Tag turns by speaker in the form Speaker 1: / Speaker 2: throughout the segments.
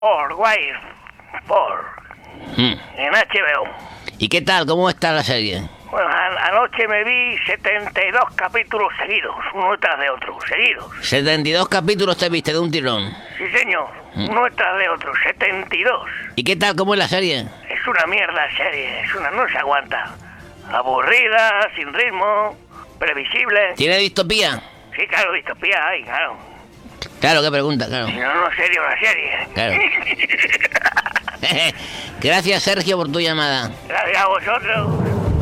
Speaker 1: por Wire, en HBO.
Speaker 2: ¿Y qué tal? ¿Cómo está la serie?
Speaker 1: Bueno, anoche me vi 72 capítulos seguidos, uno tras de otro, seguidos.
Speaker 2: 72 capítulos te viste de un tirón.
Speaker 1: Sí, señor, uno tras de otro, 72.
Speaker 2: ¿Y qué tal? ¿Cómo es la serie?
Speaker 1: Es una mierda serie, no se aguanta. Aburrida, sin ritmo, previsible.
Speaker 2: ¿Tiene distopía?
Speaker 1: Sí, claro, distopía hay, claro.
Speaker 2: Claro, qué pregunta, claro.
Speaker 1: Si no, no sería una serie.
Speaker 2: Claro. Gracias, Sergio, por tu llamada.
Speaker 1: Gracias a vosotros.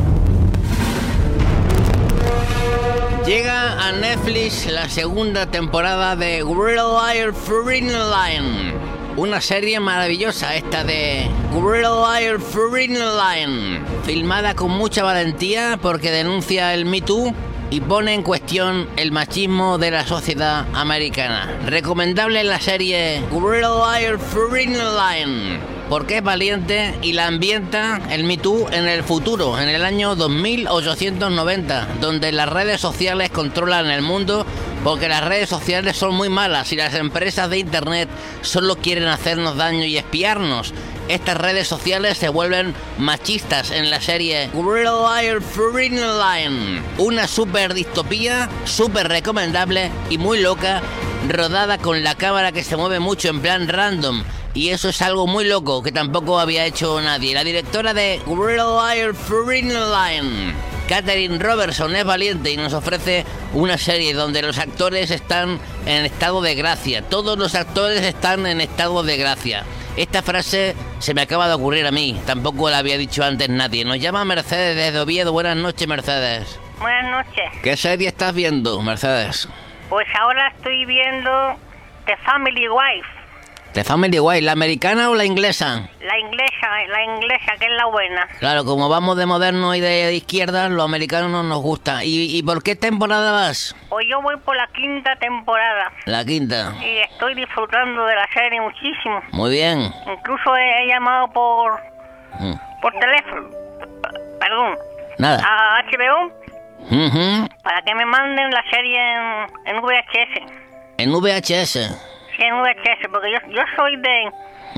Speaker 2: Llega a Netflix la segunda temporada de Grillwire Line. Una serie maravillosa esta de Grillwire Line, filmada con mucha valentía porque denuncia el Me Too y pone en cuestión el machismo de la sociedad americana. Recomendable la serie Grillwire Line porque es valiente y la ambienta el Me Too en el futuro, en el año 2890, donde las redes sociales controlan el mundo porque las redes sociales son muy malas y las empresas de internet solo quieren hacernos daño y espiarnos. Estas redes sociales se vuelven machistas en la serie Grillwire Line. Una super distopía, súper recomendable y muy loca, rodada con la cámara que se mueve mucho en plan random. Y eso es algo muy loco que tampoco había hecho nadie. La directora de Grillwire Line, Catherine Robertson, es valiente y nos ofrece una serie donde los actores están en estado de gracia. Todos los actores están en estado de gracia. Esta frase se me acaba de ocurrir a mí, tampoco la había dicho antes nadie. Nos llama Mercedes desde Oviedo. Buenas noches, Mercedes.
Speaker 3: Buenas noches.
Speaker 2: ¿Qué serie estás viendo, Mercedes?
Speaker 3: Pues ahora estoy viendo The Family Wife.
Speaker 2: ¿The Family Wife, la americana o la inglesa?
Speaker 3: La inglesa, que es la buena.
Speaker 2: Claro, como vamos de moderno y de izquierda, los americanos no nos gusta. ¿Y por qué temporada vas?
Speaker 3: Pues yo voy por la 5ª temporada.
Speaker 2: La 5ª.
Speaker 3: Y estoy disfrutando de la serie muchísimo.
Speaker 2: Muy bien.
Speaker 3: Incluso he llamado por teléfono. Perdón.
Speaker 2: Nada.
Speaker 3: A HBO. Para que me manden la serie en VHS.
Speaker 2: ¿En VHS?
Speaker 3: Sí, en VHS, porque yo soy de...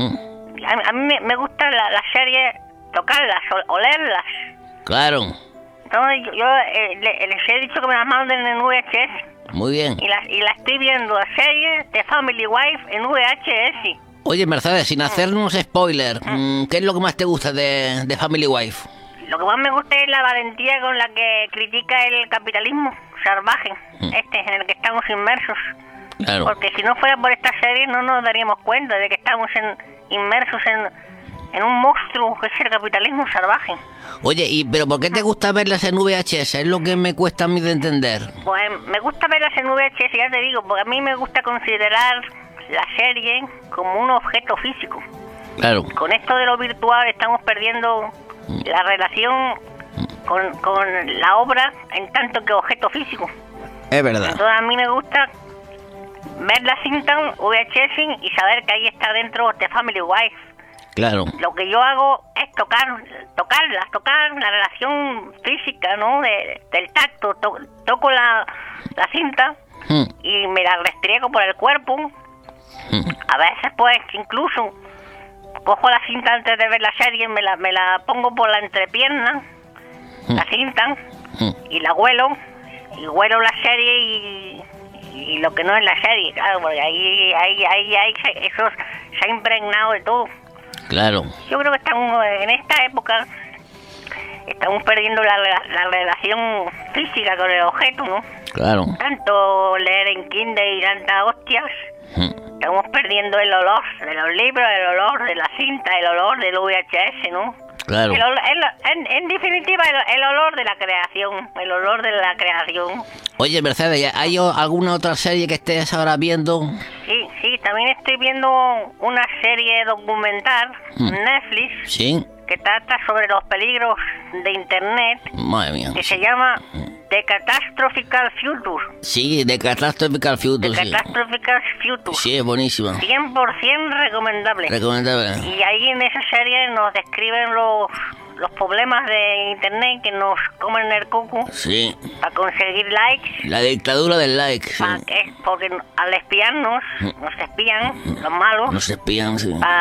Speaker 3: A mí me gusta la serie tocarlas, olerlas.
Speaker 2: Claro.
Speaker 3: Entonces yo les he dicho que me las manden en VHS.
Speaker 2: Muy bien.
Speaker 3: Y la estoy viendo, la serie de Family Wife en VHS.
Speaker 2: Oye, Mercedes, sin hacernos spoiler, ¿qué es lo que más te gusta de Family Wife?
Speaker 3: Lo que más me gusta es la valentía con la que critica el capitalismo salvaje, en el que estamos inmersos.
Speaker 2: Claro.
Speaker 3: Porque si no fuera por esta serie no nos daríamos cuenta de que estamos inmersos en un monstruo que es el capitalismo salvaje.
Speaker 2: Oye, ¿pero por qué te gusta verlas en VHS? Es lo que me cuesta a mí de entender.
Speaker 3: Pues me gusta verlas en VHS, ya te digo, porque a mí me gusta considerar la serie como un objeto físico.
Speaker 2: Claro.
Speaker 3: Con esto de lo virtual estamos perdiendo la relación con la obra en tanto que objeto físico.
Speaker 2: Es verdad.
Speaker 3: Entonces a mí me gusta ver la cinta VHS y saber que ahí está dentro de Family Wife.
Speaker 2: Claro.
Speaker 3: Lo que yo hago es tocar la relación física, ¿no? Del tacto. Toco la cinta y me la restriego por el cuerpo. A veces, pues, incluso cojo la cinta antes de ver la serie, me la pongo por la entrepierna, la cinta, y la huelo. Y huelo la serie y lo que no es la serie, claro, porque ahí eso se ha impregnado de todo.
Speaker 2: Claro.
Speaker 3: Yo creo que estamos en esta época, estamos perdiendo la relación física con el objeto, ¿no?
Speaker 2: Claro.
Speaker 3: Tanto leer en Kindle y tantas hostias, estamos perdiendo el olor de los libros, el olor de la cinta, el olor del VHS, ¿no?
Speaker 2: Claro.
Speaker 3: En definitiva, el olor de la creación, el olor de la creación.
Speaker 2: Oye, Mercedes, ¿hay alguna otra serie que estés ahora viendo?
Speaker 3: Sí, también estoy viendo una serie documental en Netflix.
Speaker 2: Sí.
Speaker 3: Que trata sobre los peligros de Internet.
Speaker 2: Madre mía.
Speaker 3: Que se llama The Catastrophical Future.
Speaker 2: Sí, The Catastrophical Future.
Speaker 3: The Catastrophical Future.
Speaker 2: Sí, es buenísima.
Speaker 3: 100% recomendable.
Speaker 2: Recomendable.
Speaker 3: Y ahí en esa serie nos describen los problemas de internet que nos comen el coco.
Speaker 2: Sí.
Speaker 3: Para conseguir likes.
Speaker 2: La dictadura del like, sí.
Speaker 3: Porque al espiarnos, nos espían los malos.
Speaker 2: Nos espían, sí.